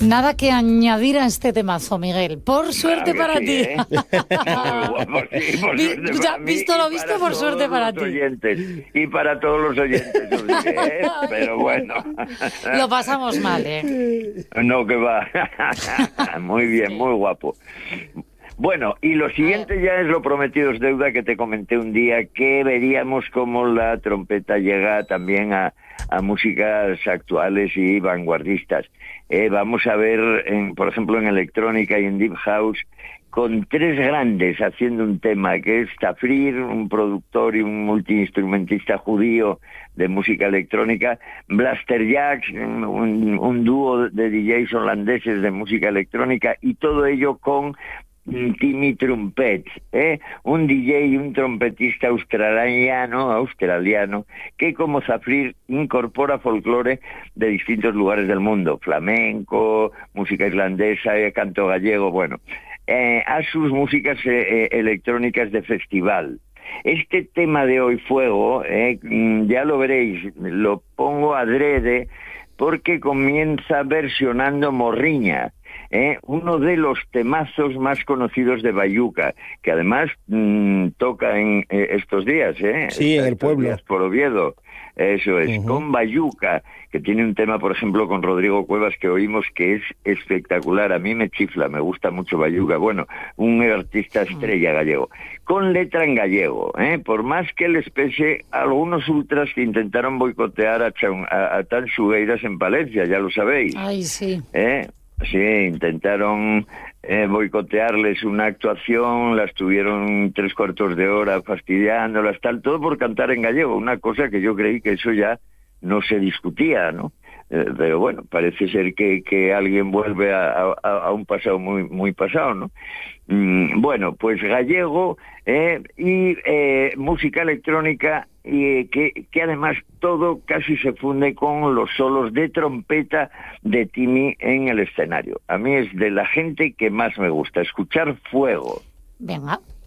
Nada que añadir a este temazo, Miguel. Por suerte para sí, ti. ¿eh? Muy guapo, sí, por suerte para mí Visto lo visto, por suerte para ti. Oyentes, y para todos los oyentes, os diré, ¿eh? Pero bueno. Lo pasamos mal, ¿eh? No, que va. Muy bien, muy guapo. Bueno, y lo siguiente ya es lo prometido es deuda, que te comenté un día, que veríamos cómo la trompeta llega también a músicas actuales y vanguardistas. Vamos a ver, por ejemplo, en electrónica y en deep house, con tres grandes haciendo un tema, que es Tafrir, un productor y un multiinstrumentista judío de música electrónica, Blaster Jacks, un dúo de DJs holandeses de música electrónica, y todo ello con Timmy Trumpet, un DJ y un trompetista australiano, que como Zafrir incorpora folclore de distintos lugares del mundo, flamenco, música irlandesa, canto gallego, a sus músicas electrónicas de festival. Este tema de hoy, Fuego, ya lo veréis, lo pongo adrede porque comienza versionando Morriña, uno de los temazos más conocidos de Bayuca, que además toca en estos días, Sí, en el pueblo. Por Oviedo, eso es, con Bayuca, que tiene un tema, por ejemplo, con Rodrigo Cuevas que oímos, que es espectacular. A mí me chifla, me gusta mucho Bayuca. Bueno, un artista estrella gallego, con letra en gallego, por más que les pese a algunos ultras que intentaron boicotear a Tan Xugueiras en Palencia, ya lo sabéis. Ay, sí. Sí, intentaron boicotearles una actuación, las tuvieron 3/4 de hora fastidiándolas, todo por cantar en gallego, una cosa que yo creí que eso ya no se discutía, ¿no? Pero bueno, parece ser que alguien vuelve a un pasado muy pasado, ¿no? Bueno, pues gallego y música electrónica, y que además todo casi se funde con los solos de trompeta de Timmy en el escenario. A mí es de la gente que más me gusta escuchar Fuego. Venga.